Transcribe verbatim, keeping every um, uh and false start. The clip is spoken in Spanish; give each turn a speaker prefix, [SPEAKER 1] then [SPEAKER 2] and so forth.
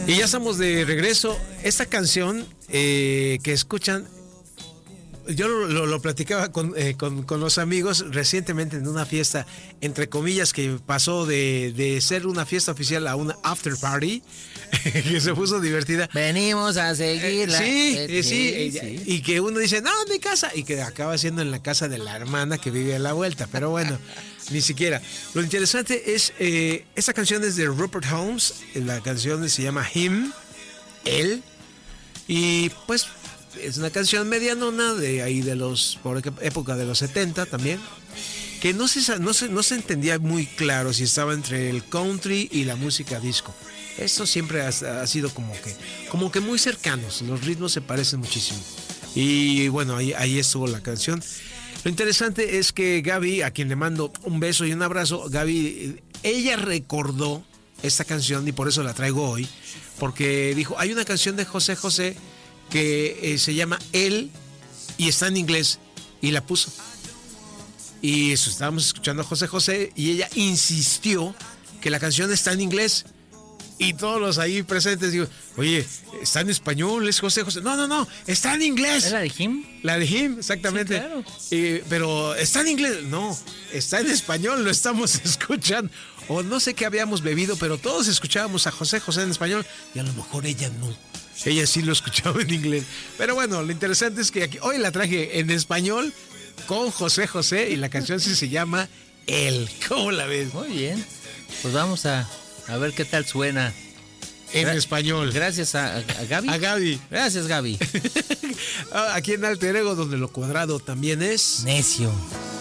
[SPEAKER 1] Y ya estamos de regreso. Esta canción eh, que escuchan, yo lo, lo, lo platicaba con, eh, con, con los amigos recientemente en una fiesta, entre comillas, que pasó de, de ser una fiesta oficial a una after party, que se puso divertida.
[SPEAKER 2] Venimos a seguirla.
[SPEAKER 1] Eh, sí,
[SPEAKER 2] eh,
[SPEAKER 1] sí,
[SPEAKER 2] sí,
[SPEAKER 1] sí,
[SPEAKER 2] sí.
[SPEAKER 1] Y que uno dice, no, mi casa, y que acaba siendo en la casa de la hermana que vive a la vuelta, pero bueno, ni siquiera. Lo interesante es, eh, esta canción es de Rupert Holmes, la canción se llama Him, él, y pues es una canción medianona de ahí de los, por época de los setenta también, que no se, no se, no se entendía muy claro si estaba entre el country y la música disco. Esto siempre ha, ha sido como que, como que muy cercanos, los ritmos se parecen muchísimo. Y bueno, ahí, ahí estuvo la canción. Lo interesante es que Gaby, a quien le mando un beso y un abrazo, Gaby, ella recordó esta canción y por eso la traigo hoy, porque dijo, hay una canción de José José que eh, se llama Él y está en inglés, y la puso. Y eso, estábamos escuchando a José José y ella insistió que la canción está en inglés. Y todos los ahí presentes digo, oye, ¿está en español? ¿Es José José? No, no, no, está en inglés.
[SPEAKER 2] ¿Es la de Him?
[SPEAKER 1] La de Him, exactamente.
[SPEAKER 2] Sí, claro.
[SPEAKER 1] Eh, pero ¿está en inglés? No, está en español, lo estamos escuchando. O no sé qué habíamos bebido, pero todos escuchábamos a José José en español y a lo mejor ella no. Ella sí lo escuchaba en inglés. Pero bueno, lo interesante es que aquí, hoy la traje en español con José José y la canción sí se llama Él. ¿Cómo la ves?
[SPEAKER 2] Muy bien. Pues vamos a, a ver qué tal suena.
[SPEAKER 1] En
[SPEAKER 2] Gra-
[SPEAKER 1] español.
[SPEAKER 2] Gracias a, a Gaby.
[SPEAKER 1] A Gaby.
[SPEAKER 2] Gracias, Gaby.
[SPEAKER 1] Aquí en Alter Ego, donde lo cuadrado también es
[SPEAKER 2] Necio.